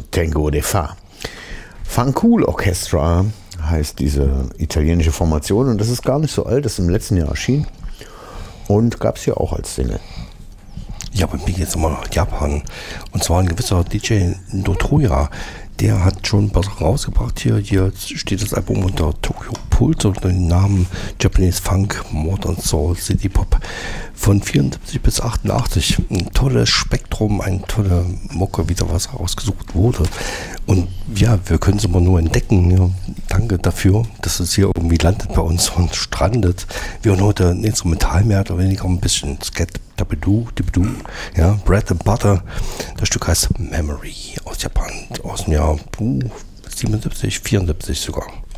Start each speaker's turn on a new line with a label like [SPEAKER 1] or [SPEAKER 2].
[SPEAKER 1] Tango de Fa. Fancool Orchestra heißt diese italienische Formation und das ist gar nicht so alt, das ist im letzten Jahr erschienen und gab es hier auch als Single.
[SPEAKER 2] Ja, bei mir geht es immer nach Japan. Und zwar ein gewisser DJ Notoya. Der hat schon was rausgebracht hier. Hier steht das Album unter Tokyo Pulse unter dem Namen Japanese Funk, Modern Soul, City Pop. Von 74 bis 88. Ein tolles Spektrum, eine tolle Mucke, wie da was rausgesucht wurde. Und ja, wir können es immer nur entdecken. Ja, danke dafür, dass es hier irgendwie landet bei uns und strandet. Wir haben heute ein Instrumental mehr oder weniger ein bisschen Skat, Dabidoo, ja, Bread and Butter. Das Stück heißt Memory aus Japan, aus dem Jahr 77, 74 sogar.